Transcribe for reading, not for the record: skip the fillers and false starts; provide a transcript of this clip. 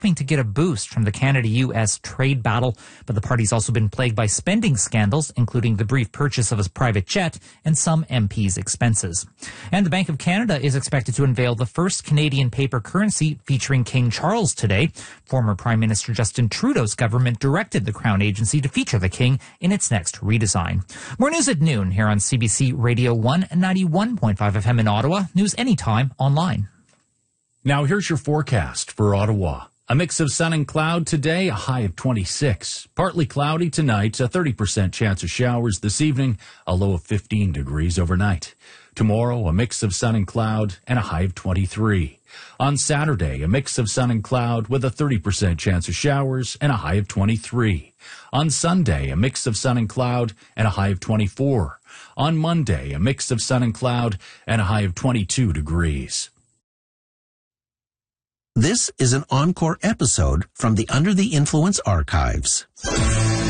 hoping to get a boost from the Canada-U.S. trade battle, but the party's also been plagued by spending scandals, including the brief purchase of a private jet and some MPs' expenses. And the Bank of Canada is expected to unveil the first Canadian paper currency featuring King Charles today. Former Prime Minister Justin Trudeau's government directed the Crown Agency to feature the King in its next redesign. More news at noon here on CBC Radio 1 and 91.5 FM in Ottawa. News anytime online. Now here's your forecast for Ottawa. A mix of sun and cloud today, a high of 26. Partly cloudy tonight, a 30% chance of showers this evening, a low of 15 degrees overnight. Tomorrow, a mix of sun and cloud and a high of 23. On Saturday, a mix of sun and cloud with a 30% chance of showers and a high of 23. On Sunday, a mix of sun and cloud and a high of 24. On Monday, a mix of sun and cloud and a high of 22 degrees. This is an encore episode from the Under the Influence archives.